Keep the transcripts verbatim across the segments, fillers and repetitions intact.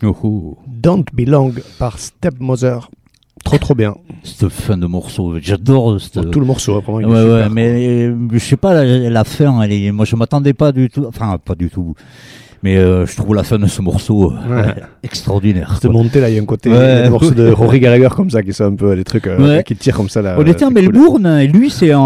Oh, oh. Don't Belong par Stepmother. Trop trop bien. Cette fin de morceau, j'adore cette... Bon, tout le morceau, vraiment, il est ouais, super. ouais, mais euh, je sais pas, la, la fin, elle est... moi je m'attendais pas du tout, enfin pas du tout, mais euh, je trouve la fin de ce morceau euh, Ouais. extraordinaire. Cette montée là, il y a un côté, Ouais. il y a des morceaux de Rory Gallagher comme ça, qui sont un peu des trucs euh, Ouais. qui tirent comme ça là. On était à c'est cool. Melbourne, et lui c'est un,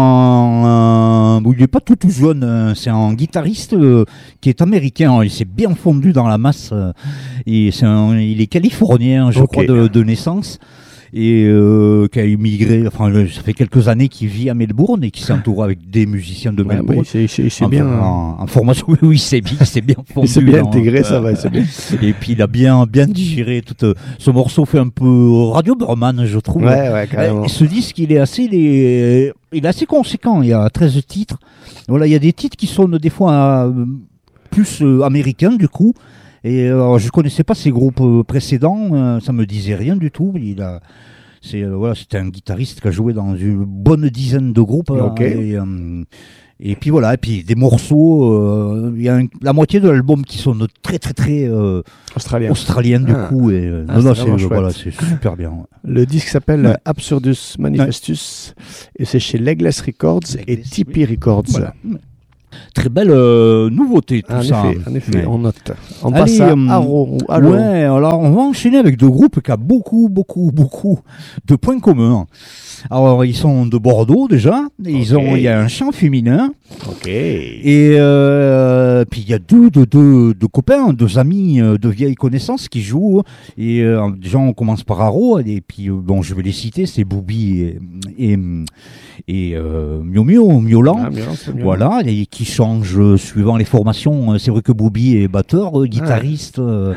un... il est pas tout tout jeune, hein. C'est un guitariste euh, qui est américain, il s'est bien fondu dans la masse, euh, et c'est un... il est californien, je Ok. crois, de, de naissance. Et euh, qui a immigré, enfin euh, ça fait quelques années qu'il vit à Melbourne et qui s'entoure avec des musiciens de Ouais, Melbourne. ouais, c'est c'est- c'est en, bien. en, en formation, oui, oui, c'est bien, c'est bien fondu. Il s'est bien dans- intégré, ça va, c'est bien. Et puis il a bien, bien digéré tout. euh, ce morceau fait un peu Radio Burman, je trouve. Ouais, ouais, carrément. Et ce disque, il est assez, il est, il est assez conséquent. Il y a treize titres. Voilà, il y a des titres qui sonnent des fois euh, plus euh, américains du coup. Et euh, je connaissais pas ces groupes euh, précédents. Euh, ça me disait rien du tout. Il a, c'est euh, voilà, c'était un guitariste qui a joué dans une bonne dizaine de groupes. euh, Ok. et, euh, et puis voilà, et puis des morceaux. euh, Il y a un- la moitié de l'album qui sonne très très très euh, Australien. australien du Ah. coup. Et euh, Ah, non, non, c'est c'est vraiment chouette. voilà, c'est super bien. ouais. Le disque s'appelle Ouais. Absurdus Manifestus et c'est chez Legless Records et Legless, Tipeee Records. Voilà. Très belle euh, nouveauté tout En ça. effet, en effet, Ouais. on note. On Allez, passe à euh, Arrow ou Allo. Ouais, alors on va enchaîner avec deux groupes qui ont beaucoup, beaucoup, beaucoup de points communs. Alors ils sont de Bordeaux déjà, et ils Ok. ont, il y a un chant féminin, Ok. et euh, puis il y a deux, deux, deux, deux copains, deux amis euh, de vieilles connaissances qui jouent, et euh, déjà on commence par Arro, et puis euh, bon je vais les citer, c'est Boubi et, et, et euh, Mio Mio, Miolan. Ah, bien, c'est bien. Voilà, et qui change euh, suivant les formations. C'est vrai que Boubi est batteur, euh, guitariste. Euh,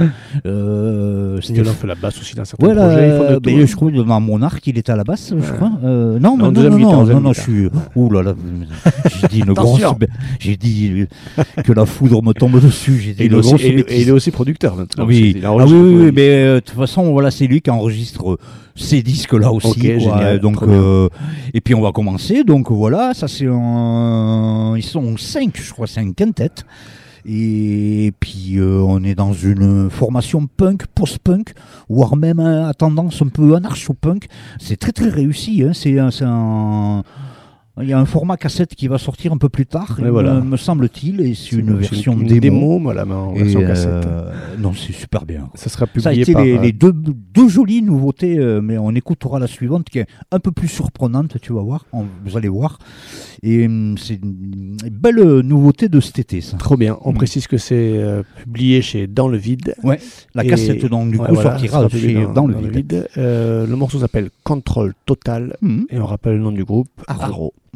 euh, Miolan Stéph- fait la basse aussi dans certains Voilà, projets. Ils font de euh, tout. mais je crois que dans Monarque, il était à la basse, je Ouais. crois. Euh, non, Non, mais non, deuxième non, guitare, non, deuxième non, non, je suis. Ouh là là, j'ai dit une grosse. Attention. bê- J'ai dit que la foudre me tombe dessus. J'ai dit Et il, est une aussi, grosse et- et bêtise. il est aussi producteur maintenant. Oui, Il ah enregistre oui, oui, pour oui, lui. mais euh, de toute façon, voilà, c'est lui qui enregistre euh, ces disques-là aussi. Ok, quoi. génial, Donc, trop bien. euh, et puis on va commencer. Donc voilà, ça c'est un. Ils sont cinq, je crois, c'est un quintet. Et puis euh, on est dans une formation punk, post-punk, voire même hein, à tendance un peu anarcho-punk. C'est très très réussi. Hein. C'est un, c'est un- Il y a un format cassette qui va sortir un peu plus tard, Et me, voilà. me semble-t-il, et c'est C'est une version une démo. démo, voilà, mais en Et, version cassette. euh, non, c'est super bien. Ça sera Ça a publié été par. les, euh, les deux, deux jolies nouveautés, euh, mais on écoutera la suivante qui est un peu plus surprenante, tu vas voir, on- vous allez voir. Et hum, c'est une belle euh, nouveauté de cet été, ça. Trop bien. On Mm. précise que c'est euh, publié chez Dans le Vide. Ouais, la Et- cassette donc du Ouais, coup voilà, sortira sera publié chez- dans, le vide. Euh, le morceau s'appelle Control Total Mhm. et on rappelle le nom du groupe Arro. Arro.